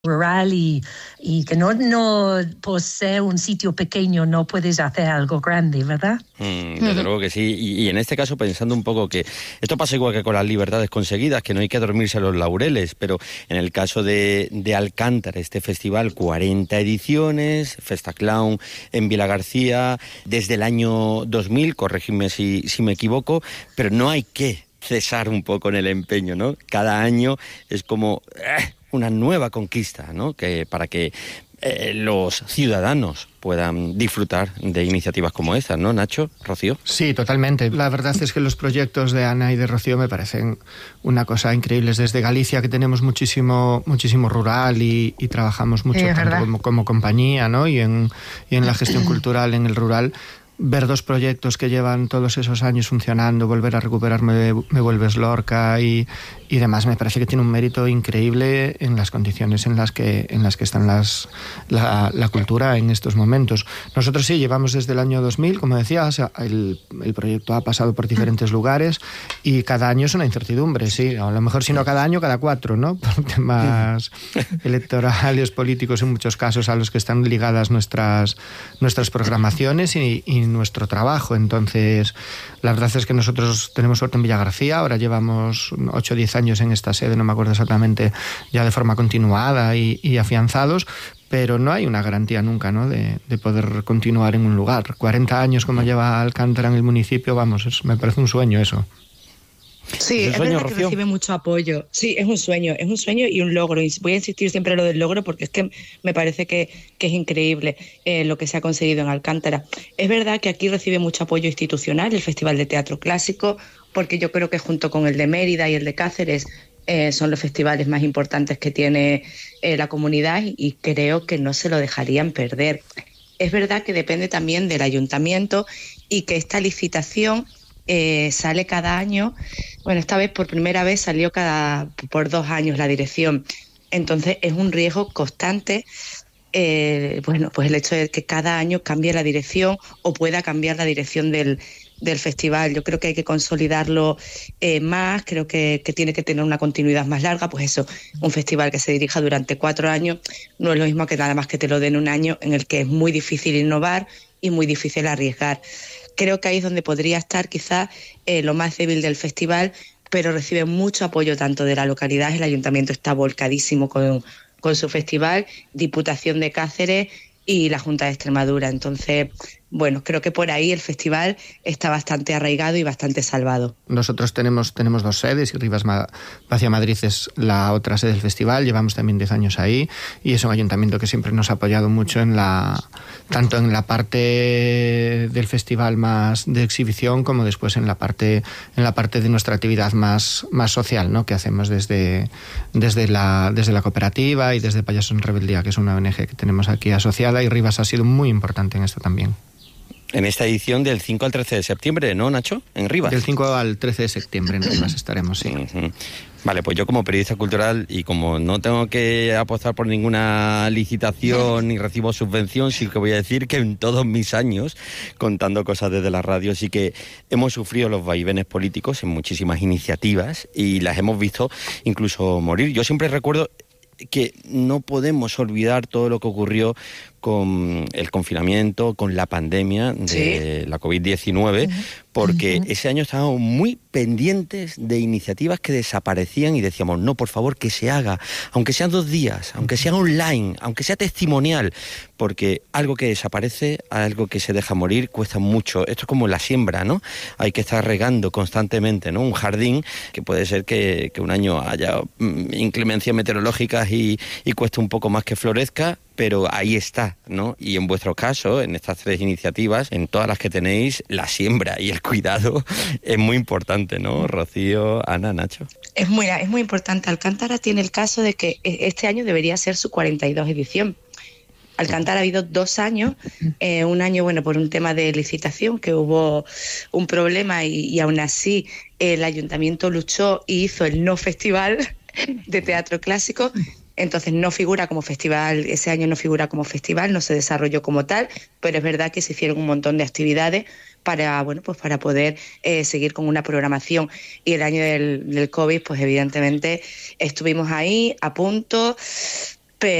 rural y que no por ser un sitio pequeño no puedes hacer algo grande, ¿verdad? Desde luego que sí, y en este caso pensando un poco que esto pasa igual que con las libertades conseguidas, que no hay que dormirse a los laureles, pero en el caso de Alcántara, este festival, 40 ediciones, Festa Clown en Vilagarcía, desde el año 2000, corregidme si me equivoco, pero no hay que cesar un poco en el empeño, ¿no? Cada año es como una nueva conquista, ¿no? Que para que los ciudadanos puedan disfrutar de iniciativas como estas, ¿no, Nacho, Rocío? Sí, totalmente. La verdad es que los proyectos de Ana y de Rocío me parecen una cosa increíble. Desde Galicia, que tenemos muchísimo rural y trabajamos mucho tanto como compañía, ¿no? Y en la gestión cultural en el rural, ver dos proyectos que llevan todos esos años funcionando, volver a recuperar Me vuelves Lorca y demás, me parece que tiene un mérito increíble en las condiciones en las que están la cultura en estos momentos. Nosotros sí, llevamos desde el año 2000, como decías, el proyecto ha pasado por diferentes lugares y cada año es una incertidumbre, sí, a lo mejor si no cada año, cada 4, ¿no? Por temas electorales, políticos en muchos casos a los que están ligadas nuestras programaciones y nuestro trabajo. Entonces, la verdad es que nosotros tenemos suerte en Villagarcía, ahora llevamos 8 o 10 años en esta sede, no me acuerdo exactamente, ya de forma continuada y afianzados, pero no hay una garantía nunca, ¿no?, de poder continuar en un lugar. 40 años como lleva Alcántara en el municipio, vamos, me parece un sueño eso. Sí, es verdad que recibe mucho apoyo. Sí, es un sueño y un logro. Y voy a insistir siempre en lo del logro porque es que me parece que es increíble lo que se ha conseguido en Alcántara. Es verdad que aquí recibe mucho apoyo institucional el Festival de Teatro Clásico, porque yo creo que junto con el de Mérida y el de Cáceres son los festivales más importantes que tiene la comunidad y creo que no se lo dejarían perder. Es verdad que depende también del ayuntamiento y que esta licitación sale cada año. Bueno, esta vez por primera vez salió por 2 años la dirección. Entonces es un riesgo constante. Pues el hecho de que cada año cambie la dirección o pueda cambiar la dirección del festival. Yo creo que hay que consolidarlo más, creo que tiene que tener una continuidad más larga. Pues eso, un festival que se dirija durante 4 años no es lo mismo que nada más que te lo den un año en el que es muy difícil innovar y muy difícil arriesgar. Creo que ahí es donde podría estar quizás lo más débil del festival, pero recibe mucho apoyo tanto de la localidad, el ayuntamiento está volcadísimo con su festival, Diputación de Cáceres y la Junta de Extremadura. Entonces, bueno, creo que por ahí el festival está bastante arraigado y bastante salvado. Nosotros tenemos 2 sedes y Rivas Vacia Madrid es la otra sede del festival, llevamos también 10 años ahí y es un ayuntamiento que siempre nos ha apoyado mucho tanto en la parte del festival más de exhibición como después en la parte de nuestra actividad más social, ¿no?, que hacemos desde la cooperativa y desde Payasos en Rebeldía, que es una ONG que tenemos aquí asociada, y Rivas ha sido muy importante en esto también. En esta edición del 5 al 13 de septiembre, ¿no, Nacho? En Rivas. Del 5 al 13 de septiembre en Rivas estaremos, sí. Uh-huh. Vale, pues yo como periodista cultural y como no tengo que apostar por ninguna licitación ni recibo subvención, sí que voy a decir que en todos mis años, contando cosas desde la radio, sí que hemos sufrido los vaivenes políticos en muchísimas iniciativas y las hemos visto incluso morir. Yo siempre recuerdo que no podemos olvidar todo lo que ocurrió con el confinamiento, con la pandemia de la COVID-19, porque ese año estábamos muy pendientes de iniciativas que desaparecían y decíamos, no, por favor, que se haga, aunque sean 2 días, aunque sea online, aunque sea testimonial, porque algo que desaparece, algo que se deja morir, cuesta mucho. Esto es como la siembra, ¿no? Hay que estar regando constantemente, ¿no? Un jardín, que puede ser que un año haya inclemencias meteorológicas y cueste un poco más que florezca, pero ahí está, ¿no? Y en vuestro caso, en estas 3 iniciativas, en todas las que tenéis, la siembra y el cuidado es muy importante, ¿no? Rocío, Ana, Nacho. Es muy importante. Alcántara tiene el caso de que este año debería ser su 42 edición. Alcántara ha habido 2 años, un año, bueno, por un tema de licitación, que hubo un problema y aún así el ayuntamiento luchó y hizo el no festival de teatro clásico. Entonces no figura como festival, ese año no figura como festival, no se desarrolló como tal, pero es verdad que se hicieron un montón de actividades para poder seguir con una programación. Y el año del COVID, pues evidentemente estuvimos ahí a punto,